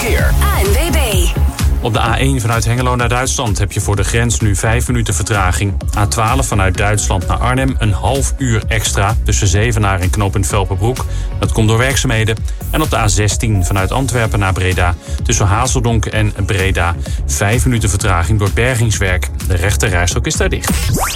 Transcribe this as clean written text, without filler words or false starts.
verkeer. ANWB. Op de A1 vanuit Hengelo naar Duitsland heb je voor de grens nu 5 minuten vertraging. A12 vanuit Duitsland naar Arnhem een half uur extra tussen Zevenaar en knooppunt Velperbroek. Dat komt door werkzaamheden. En op de A16 vanuit Antwerpen naar Breda tussen Hazeldonk en Breda 5 minuten vertraging door bergingswerk. De rechterrijstrook is daar dicht.